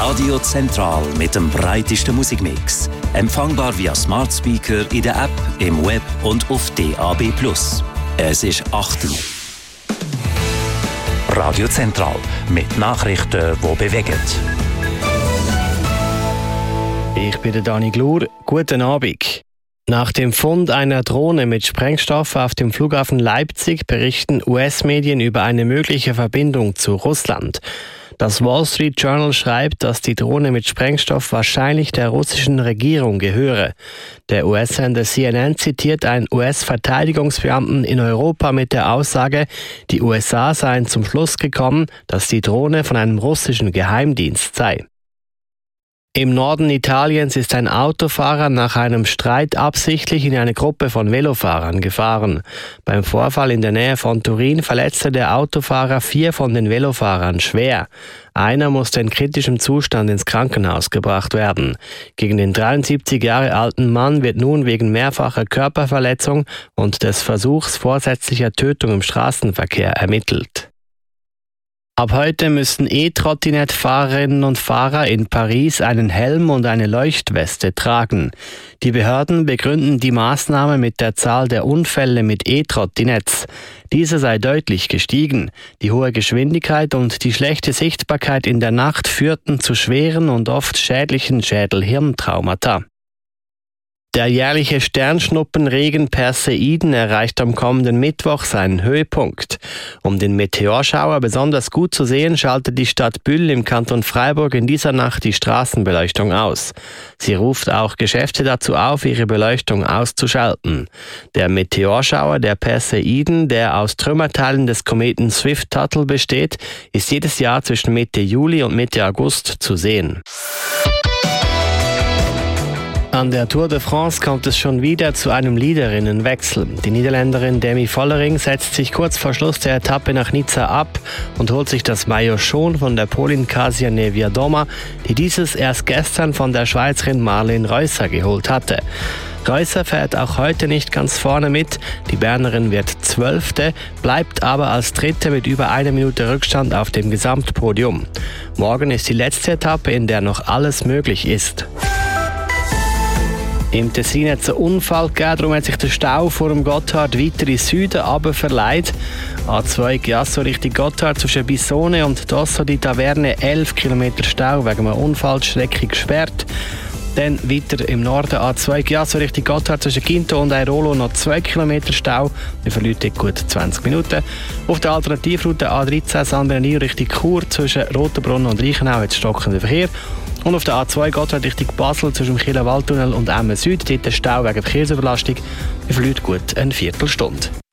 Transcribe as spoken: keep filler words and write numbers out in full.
Radio Zentral mit dem breitesten Musikmix. Empfangbar via Smart Speaker in der App, im Web und auf D A B plus. Es ist acht Uhr. Radio Zentral mit Nachrichten, die bewegen. Ich bin der Dani Glur. Guten Abend. Nach dem Fund einer Drohne mit Sprengstoff auf dem Flughafen Leipzig berichten U S-Medien über eine mögliche Verbindung zu Russland. Das Wall Street Journal schreibt, dass die Drohne mit Sprengstoff wahrscheinlich der russischen Regierung gehöre. Der U S-Sender C N N zitiert einen U S-Verteidigungsbeamten in Europa mit der Aussage, die U S A seien zum Schluss gekommen, dass die Drohne von einem russischen Geheimdienst sei. Im Norden Italiens ist ein Autofahrer nach einem Streit absichtlich in eine Gruppe von Velofahrern gefahren. Beim Vorfall in der Nähe von Turin verletzte der Autofahrer vier von den Velofahrern schwer. Einer musste in kritischem Zustand ins Krankenhaus gebracht werden. Gegen den dreiundsiebzig Jahre alten Mann wird nun wegen mehrfacher Körperverletzung und des Versuchs vorsätzlicher Tötung im Straßenverkehr ermittelt. Ab heute müssen E-Trottinett-Fahrerinnen und Fahrer in Paris einen Helm und eine Leuchtweste tragen. Die Behörden begründen die Maßnahme mit der Zahl der Unfälle mit E-Trottinetts. Diese sei deutlich gestiegen. Die hohe Geschwindigkeit und die schlechte Sichtbarkeit in der Nacht führten zu schweren und oft schädlichen Schädel-Hirntraumata. Der jährliche Sternschnuppenregen Perseiden erreicht am kommenden Mittwoch seinen Höhepunkt. Um den Meteorschauer besonders gut zu sehen, schaltet die Stadt Bühl im Kanton Freiburg in dieser Nacht die Straßenbeleuchtung aus. Sie ruft auch Geschäfte dazu auf, ihre Beleuchtung auszuschalten. Der Meteorschauer der Perseiden, der aus Trümmerteilen des Kometen Swift-Tuttle besteht, ist jedes Jahr zwischen Mitte Juli und Mitte August zu sehen. An der Tour de France kommt es schon wieder zu einem Leaderinnenwechsel. Die Niederländerin Demi Vollering setzt sich kurz vor Schluss der Etappe nach Nizza ab und holt sich das Maillot schon von der Polin Kasia Niewiadoma, die dieses erst gestern von der Schweizerin Marleen Reusser geholt hatte. Reusser fährt auch heute nicht ganz vorne mit. Die Bernerin wird Zwölfte, bleibt aber als Dritte mit über einer Minute Rückstand auf dem Gesamtpodium. Morgen ist die letzte Etappe, in der noch alles möglich ist. Im Tessin hat es einen Unfall gegeben, darum hat sich der Stau vor dem Gotthard weiter in Süden runterverlegt. A zwei Chiasso Richtung Gotthard zwischen Bissone und Dosso di Taverne elf Kilometer Stau wegen einem Unfall, Strecke gesperrt. Dann weiter im Norden A zwei Chiasso Richtung Gotthard zwischen Quinto und Airolo noch zwei Kilometer Stau. Wir verlieren gut zwanzig Minuten. Auf der Alternativroute A dreizehn San Bernardino Richtung Chur zwischen Rotenbrunn und Reichenau hat es stockenden Verkehr. Und auf der A zwei Gotthard Richtung Basel zwischen dem Kieler Waldtunnel und Emmen Süd, dort der Stau wegen Verkehrsüberlastung. Wir verlieren gut eine Viertelstunde.